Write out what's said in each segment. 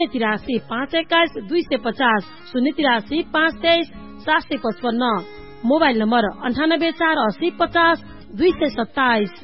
83 521 250 083 523 755 mobile number 98 480 50 227।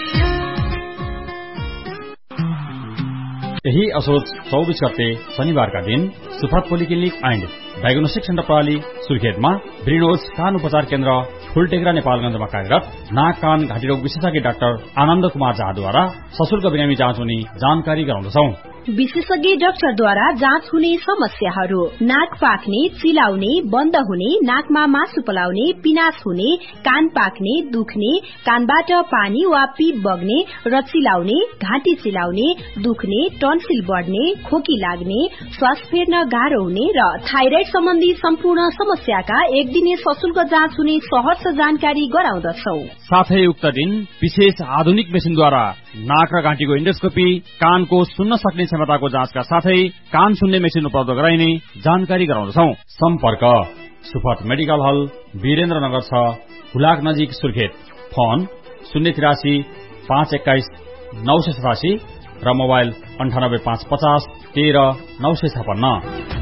यही असोज 24 गते शनिबारका दिन सुफात पोलिक्लिनिक एन्ड डायग्नोस्टिक सेन्टर प्रणाली सुर्खेतमा ब्रिनोज कान उपचार केन्द्र फुलटेक्रा नेपालगञ्जमा कार्यरत नाक कान घाँटी रोग विशेषज्ञ डाक्टर आनन्द कुमार झाद्वारा सशुल्क बिरामी जाँच हुने जानकारी गराउँदछौ। विशेषज्ञ डाक्टरद्वारा जाँच हुने समस्याहरू: नाक पाक्ने, चिलाउने, बन्द हुने, नाकमा मासु पलाउने, पिनास हुने, कान पाक्ने, दुख्ने, कानबाट पानी वा पीप बग्ने र चिलाउने, घाँटी चिलाउने, दुख्ने, टन्सिल बढ्ने, खोकी लाग्ने, श्वास फेर्न गाह्रो हुने र थाइराइड सम्बन्धी सम्पूर्ण समस्याका एक दिने सशुल्क जाँच हुने सहर्ष जानकारी गराउँदछौ। साथै उक्त दिन विशेष आधुनिक मेसिनद्वारा नाक र घाँटीको इन्डोस्कोपी, कानको सुन्न सक्ने क्षमताको जाँचका साथै कान सुन्ने मेसिन उपलब्ध गराइने जानकारी गराउँदछौ। सम्पर्क सुफात मेडिकल हल, वीरेन्द्रनगर 6, हुलाक नजिक, सुर्खेत। फोन 083 521 987 र मोबाइल 98 550 13 956।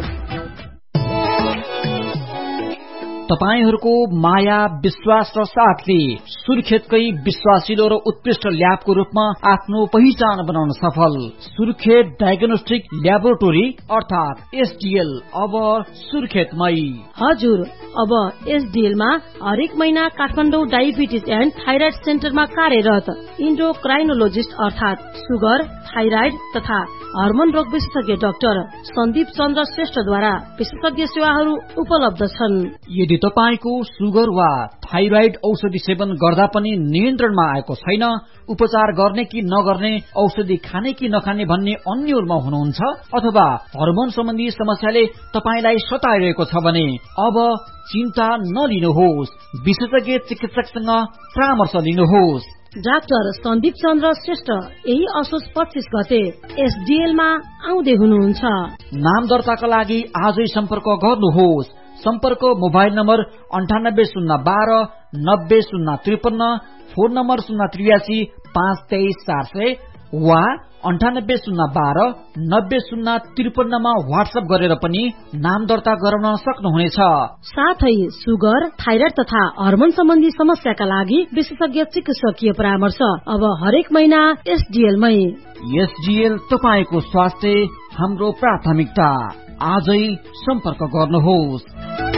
तपाईहरूको माया, विश्वास र साथले सुर्खेतकै विश्वासिलो र उत्कृष्ट ल्याबको रूपमा आफ्नो पहिचान बनाउन सफल सुर्खेत डायग्नोस्टिक ल्याबोरेटोरी अर्थात एसडीएल अब सुर्खेतमै। हजुर, अब एसडीएल मा हरेक महिना काठमाडौँ डायबिटिज एन्ड थाइराइड सेन्टरमा कार्यरत इन्डोक्राइनोलोजिस्ट अर्थात सुगर, थाइराइड तथा हर्मोन रोग विशेषज्ञ डाक्टर सन्दीप चन्द्र श्रेष्ठद्वारा विशेषज्ञ सेवाहरू उपलब्ध छन्। यदि तपाईको सुगर वा थाइराइड औषधि सेवन गर्दा पनि नियन्त्रणमा आएको छैन, उपचार गर्ने कि नगर्ने, औषधि खाने कि नखाने भन्ने अन्योलमा हुनुहुन्छ, अथवा हर्मोन सम्बन्धी समस्याले तपाईलाई सताइरहेको छ भने अब चिन्ता नलिनुहोस्, विशेषज्ञ चिकित्सकसँग परामर्श लिनुहोस्। डाक्टर सन्दीप चन्द्र श्रेष्ठ यही असोज 25 गते एसडीएल मा आउँदै हुनुहुन्छ। नाम दर्ताका लागि आजै सम्पर्क गर्नुहोस्। सम्पर्क मोबाइल नम्बर 98 012 90 053, फोन नम्बर 083 523 400 वा 98 012 90 053 मा व्हाट्सएप गरेर पनि नाम दर्ता गराउन सक्नुहुनेछ। साथै सुगर, थाइराइड तथा हर्मोन सम्बन्धी समस्याका लागि विशेषज्ञ चिकित्सकीय परामर्श अब हरेक महिना एसडीएल मै। एसडीएल तपाईको स्वास्थ्य हाम्रो प्राथमिकता। आजै सम्पर्क गर्नुहोस्।